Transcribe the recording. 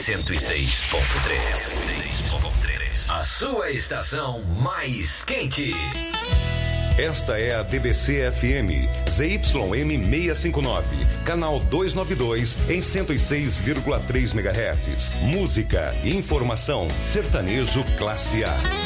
106.3. A sua estação mais quente. Esta é a DBC FM, ZYM 659, canal 292 em 106,3 MHz. Música e informação, sertanejo classe A.